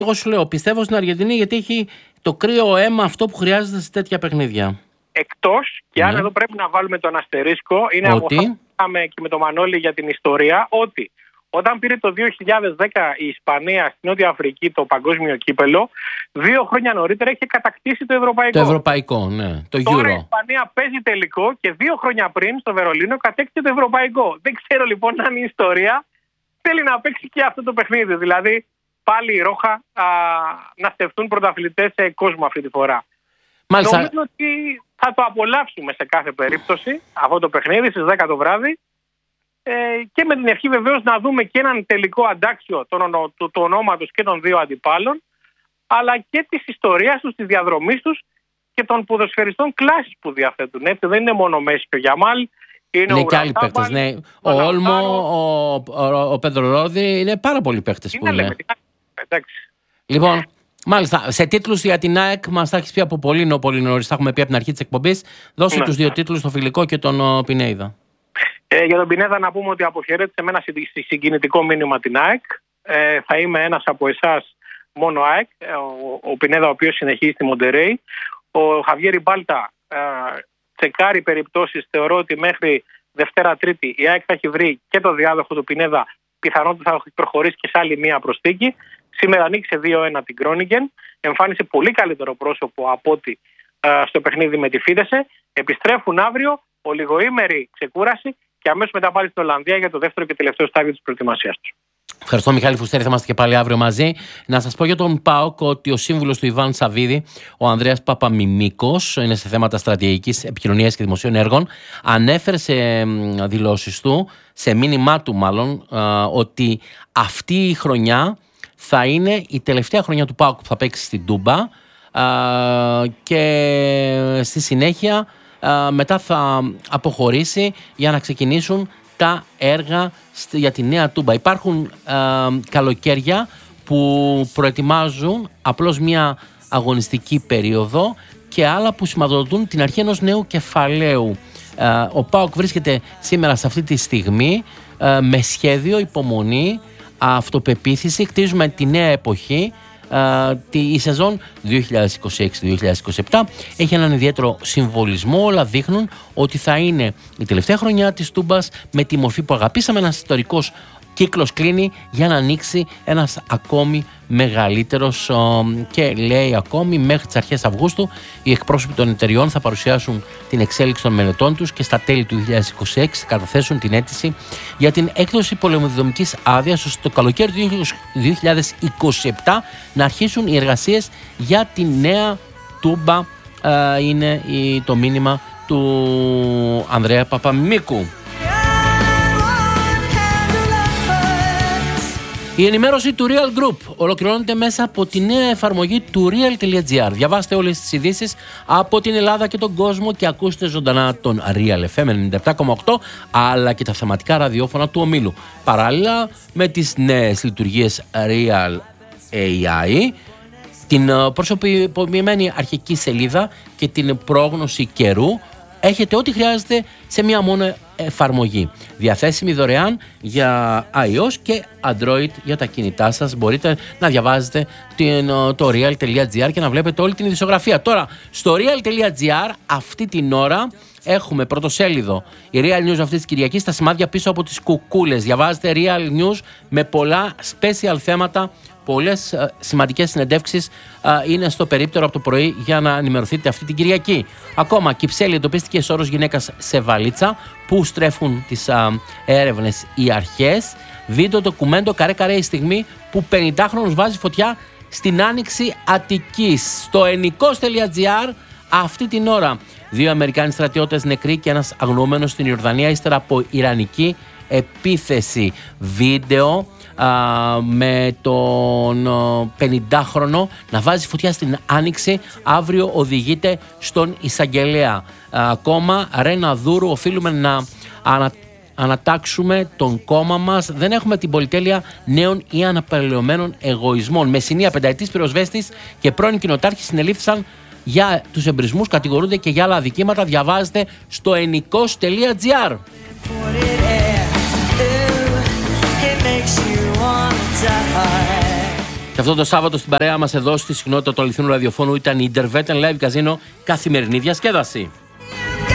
Εγώ σου λέω, πιστεύω στην Αργεντινή γιατί έχει το κρύο αίμα αυτό που χρειάζεται σε τέτοια παιχνίδια. Εκτός, και αν εδώ πρέπει να βάλουμε τον αστερίσκο, είναι από αυτά που είχαμε και με τον Μανώλη για την ιστορία, ότι όταν πήρε το 2010 η Ισπανία στην Νότια Αφρική το παγκόσμιο κύπελο, 2 χρόνια νωρίτερα είχε κατακτήσει το ευρωπαϊκό. Το ευρωπαϊκό, ναι. Το Τώρα Euro. η Ισπανία παίζει τελικό και 2 χρόνια πριν στο Βερολίνο κατέκτησε το ευρωπαϊκό. Δεν ξέρω λοιπόν αν η ιστορία θέλει να παίξει και αυτό το παιχνίδι. Δηλαδή πάλι η Ρόχα να στεφτούν πρωταθλητές σε κόσμο αυτή τη φορά. Μάλιστα. Νομίζω ότι θα το απολαύσουμε σε κάθε περίπτωση αυτό το παιχνίδι στις 10 το βράδυ. Και με την ευχή βεβαίως να δούμε και έναν τελικό αντάξιο του ονόματος και των δύο αντιπάλων, αλλά και της ιστορίας τους, της διαδρομής τους και των ποδοσφαιριστών κλάσης που διαθέτουν. Έτσι, δεν είναι μόνο ο Μέση και ο Γιαμάλ, είναι και άλλοι παίκτες. Ναι. Ο Όλμο, ο Πεδρορόδη, είναι πάρα πολλοί παίκτες που είναι. Εντάξει. Λοιπόν, μάλιστα, σε τίτλους για την ΑΕΚ μας τα έχεις πει από πολύ νωρίς. Τα έχουμε πει από την αρχή της εκπομπής. Δώσε τους 2 τίτλους, τον Φιλικό και τον Πινέιδα. Για τον Πινέδα να πούμε ότι αποχαιρέτησε με ένα συγκινητικό μήνυμα την ΑΕΚ. Θα είμαι ένας από εσάς μόνο ΑΕΚ. Ο Πινέδα, ο οποίος συνεχίζει στη Μοντερέι. Ο Χαβιέρι Μπάλτα τσεκάρει περιπτώσεις. Θεωρώ ότι μέχρι Δευτέρα-Τρίτη η ΑΕΚ θα έχει βρει και το διάδοχο του Πινέδα. Πιθανότητα θα έχει προχωρήσει και σε άλλη μία προσθήκη. Σήμερα ανοίξε 2-1 την Κρόνιγκεν. Εμφάνισε πολύ καλύτερο πρόσωπο από ό,τι στο παιχνίδι με τη Φίδεσε. Επιστρέφουν αύριο, ολιγοήμερη ξεκούραση και αμέσως μετά πάλι στην Ολλανδία για το δεύτερο και τελευταίο στάδιο της προετοιμασίας τους. Ευχαριστώ, Μιχάλη Φουστέρη. Θα είμαστε και πάλι αύριο μαζί. Να σας πω για τον ΠΑΟΚ ότι ο σύμβουλος του Ιβάν Σαββίδη, ο Ανδρέας Παπαμιμίκος, είναι σε θέματα στρατηγικής επικοινωνίας και δημοσίων έργων, ανέφερε σε δηλώσεις του, σε μήνυμά του μάλλον, ότι αυτή η χρονιά θα είναι η τελευταία χρονιά του ΠΑΟΚ που θα παίξει στην Τούμπα και στη συνέχεια μετά θα αποχωρήσει για να ξεκινήσουν τα έργα για τη νέα Τούμπα. Υπάρχουν καλοκαίρια που προετοιμάζουν απλώς μια αγωνιστική περίοδο και άλλα που σηματοδοτούν την αρχή ενός νέου κεφαλαίου. Ο ΠΑΟΚ βρίσκεται σήμερα σε αυτή τη στιγμή με σχέδιο, υπομονή, αυτοπεποίθηση. Χτίζουμε τη νέα εποχή. Η σεζόν 2026-2027 έχει έναν ιδιαίτερο συμβολισμό. Όλα δείχνουν ότι θα είναι η τελευταία χρονιά της Τούμπας με τη μορφή που αγαπήσαμε. Ένας ιστορικός κύκλος κλείνει για να ανοίξει ένας ακόμη μεγαλύτερος και λέει ακόμη μέχρι τις αρχές Αυγούστου οι εκπρόσωποι των εταιριών θα παρουσιάσουν την εξέλιξη των μελετών τους και στα τέλη του 2026 θα καταθέσουν την αίτηση για την έκδοση πολεμοδομικής άδειας ώστε το καλοκαίρι του 2027 να αρχίσουν οι εργασίες για τη νέα Τούμπα. Είναι το μήνυμα του Ανδρέα Παπαμιμίκου. Η ενημέρωση του Real Group ολοκληρώνεται μέσα από τη νέα εφαρμογή του Real.gr. Διαβάστε όλες τις ειδήσεις από την Ελλάδα και τον κόσμο και ακούστε ζωντανά τον Real FM 97,8 αλλά και τα θεματικά ραδιόφωνα του ομίλου. Παράλληλα με τις νέες λειτουργίες Real AI, την προσωποποιημένη αρχική σελίδα και την πρόγνωση καιρού, έχετε ό,τι χρειάζεται σε μία μόνο εφαρμογή. Διαθέσιμη δωρεάν για iOS και Android για τα κινητά σας. Μπορείτε να διαβάζετε το real.gr και να βλέπετε όλη την ειδησιογραφία. Τώρα, στο real.gr αυτή την ώρα έχουμε πρωτοσέλιδο η Real News αυτή της Κυριακής, τα σημάδια πίσω από τις κουκούλες. Διαβάζετε Real News με πολλά special θέματα. Πολλές σημαντικές συνεντεύξεις είναι στο περίπτερο από το πρωί για να ενημερωθείτε αυτή την Κυριακή. Ακόμα, Κυψέλη εντοπίστηκε σώρος γυναίκας σε βαλίτσα που στρέφουν τις έρευνες οι αρχές. Βίντεο ντοκουμέντο καρέ η στιγμή που 50χρονος βάζει φωτιά στην Άνοιξη Αττικής. Στο ενικός.gr αυτή την ώρα 2 Αμερικάνοι στρατιώτες νεκροί και ένας αγνοούμενος στην Ιορδανία ύστερα από ιρανική επίθεση. Βίντεο με τον 50χρονο να βάζει φωτιά στην Άνοιξη. Αύριο οδηγείται στον εισαγγελέα. Ακόμα, Ρένα Δούρου, οφείλουμε να ανατάξουμε τον κόμμα μας. Δεν έχουμε την πολυτέλεια νέων ή αναπαλαιωμένων εγωισμών. Μεσσηνία, πενταετής πυροσβέστης και πρώην κοινοτάρχης συνελήφθησαν για τους εμπρισμούς, κατηγορούνται και για άλλα αδικήματα. Διαβάζετε στο ενικός.gr. Και αυτό το Σάββατο στην παρέα μας εδώ στη συχνότητα του αληθινού ραδιοφώνου ήταν η Intervetan Live Casino, καθημερινή διασκέδαση.